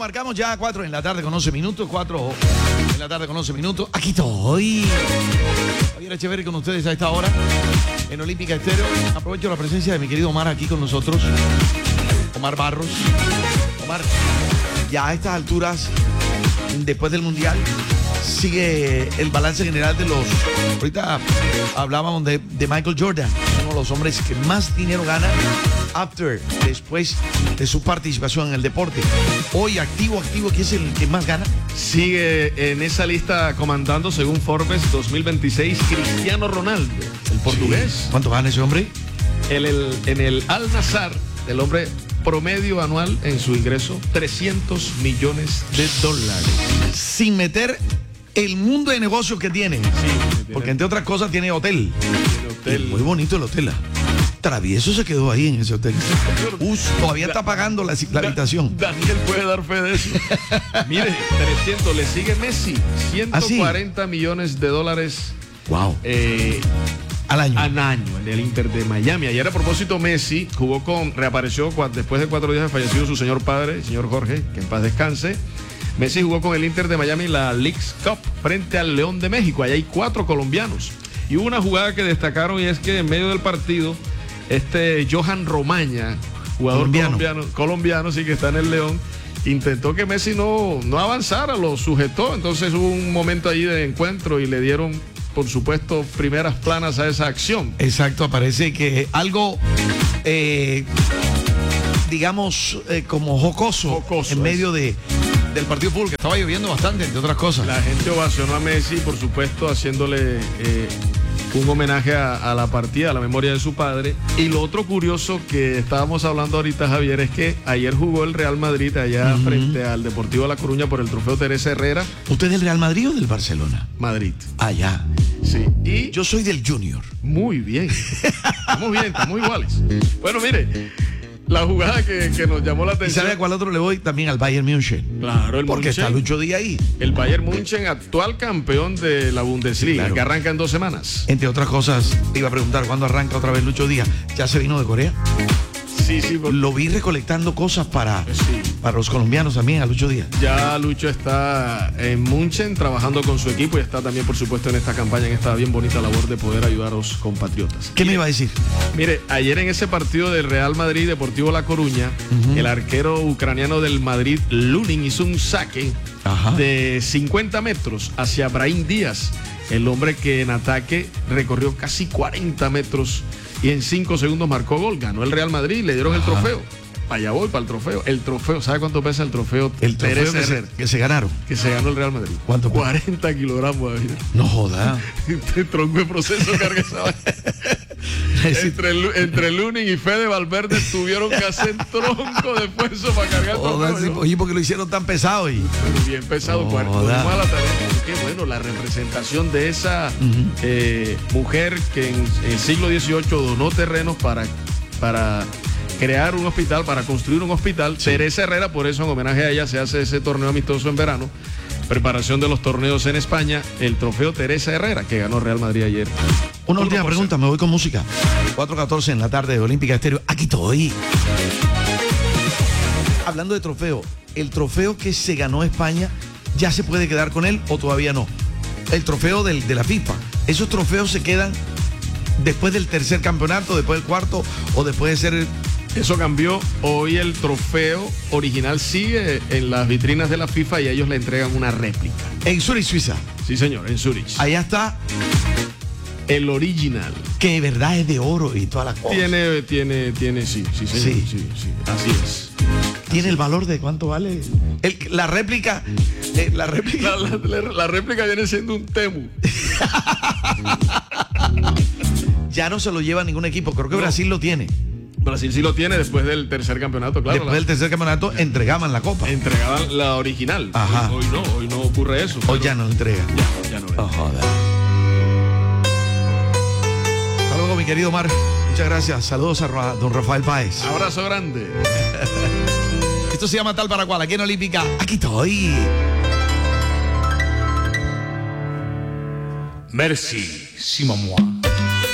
marcamos ya 4 en la tarde con 11 minutos. 4 en la tarde con 11 minutos. Aquí estoy. Javier Echeverri con ustedes a esta hora en Olímpica Estéreo. Aprovecho la presencia de mi querido Omar aquí con nosotros. Omar Barros. Omar, ya a estas alturas, después del Mundial, sigue el balance general de los... Ahorita hablábamos de Michael Jordan, uno de los hombres que más dinero gana después de su participación en el deporte. Hoy activo, ¿quién es el que más gana? Sigue en esa lista comandando, según Forbes 2026, Cristiano Ronaldo, el portugués. Sí. ¿Cuánto gana ese hombre? En el Al Nassr, el hombre promedio anual en su ingreso, $300 millones. Sin meter el mundo de negocios que tiene. Sí, porque entre otras cosas tiene hotel. Y muy bonito el hotel. Travieso se quedó ahí en ese hotel. Todavía está pagando la habitación. Daniel puede dar fe de eso. Mire, 300, le sigue Messi, $140 millones. Wow. Al año en el Inter de Miami. Ayer, a propósito, Messi reapareció después de 4 días de fallecido su señor padre, el señor Jorge, que en paz descanse. Messi jugó con el Inter de Miami la Leagues Cup frente al León de México. Allá hay 4 colombianos. Y hubo una jugada que destacaron, y es que en medio del partido, Johan Romaña, jugador colombiano, sí, que está en el León, intentó que Messi no avanzara, lo sujetó. Entonces hubo un momento ahí de encuentro y le dieron, por supuesto, primeras planas a esa acción. Exacto, parece que algo, digamos, como jocoso en medio del partido de fútbol, que estaba lloviendo bastante, entre otras cosas. La gente ovacionó a Messi, por supuesto, haciéndole un homenaje a la partida, a la memoria de su padre. Y lo otro curioso que estábamos hablando ahorita, Javier, es que ayer jugó el Real Madrid allá frente al Deportivo La Coruña por el trofeo Teresa Herrera. ¿Usted es del Real Madrid o del Barcelona? Madrid. Allá. Sí. Y yo soy del Junior. Muy bien. Estamos iguales. Bueno, mire, la jugada que nos llamó la atención. ¿Y sabe a cuál otro le voy? También al Bayern München. Claro, porque München, está Lucho Díaz ahí. El Bayern München, actual campeón de la Bundesliga, claro, que arranca en 2 semanas. Entre otras cosas, iba a preguntar cuándo arranca otra vez Lucho Díaz. ¿Ya se vino de Corea? Sí. Lo vi recolectando cosas para los colombianos también, a Lucho Díaz. Ya Lucho está en München trabajando con su equipo y está también, por supuesto, en esta campaña, en esta bien bonita labor de poder ayudar a los compatriotas. ¿Qué me iba a decir? Mire, ayer en ese partido del Real Madrid Deportivo La Coruña, el arquero ucraniano del Madrid, Lunin, hizo un saque de 50 metros hacia Brahim Díaz, el hombre que en ataque recorrió casi 40 metros y en 5 segundos marcó gol. Ganó el Real Madrid y le dieron el trofeo. Allá voy para el trofeo. El trofeo, ¿sabe cuánto pesa el trofeo? El trofeo que se ganaron. Que se ganó el Real Madrid. ¿Cuánto? 40 kilogramos, David. No joda. Tronco de proceso carga esa. Entre Lunin y Fede Valverde tuvieron que hacer tronco de esfuerzo para cargar el trofeo. Oye, porque lo hicieron tan pesado. Bien pesado. Qué bueno, la representación de esa mujer que en el siglo XVIII donó terrenos para crear un hospital, para construir un hospital. Sí. Teresa Herrera, por eso en homenaje a ella se hace ese torneo amistoso en verano. Preparación de los torneos en España, el trofeo Teresa Herrera, que ganó Real Madrid ayer. Una última pregunta, me voy con música. 4:14 en la tarde de Olímpica Estéreo. Aquí estoy. Hablando de trofeo, ¿el trofeo que se ganó España ya se puede quedar con él o todavía no? El trofeo de la FIFA. ¿Esos trofeos se quedan después del tercer campeonato, después del cuarto o después de ser... Eso cambió. Hoy el trofeo original sigue en las vitrinas de la FIFA y ellos le entregan una réplica. En Zurich, Suiza. Sí, señor, en Zurich. Allá está el original. Que de verdad es de oro y todas las cosas. Tiene, sí, señor. Sí, así es. ¿Tiene el valor de cuánto vale? La réplica. La réplica viene siendo un Temu. Ya no se lo lleva ningún equipo. Creo que Brasil lo tiene. Brasil sí lo tiene después del tercer campeonato, claro. Después del tercer campeonato entregaban la copa. Entregaban la original. Ajá. Hoy no ocurre eso. Hoy ya no la entregan. Ya no. Oh, joder. Hasta luego, mi querido Omar. Muchas gracias. Saludos a don Rafael Páez. Abrazo grande. Esto se llama Tal para Cual. Aquí en Olímpica. Aquí estoy. Merci, Simon Moi.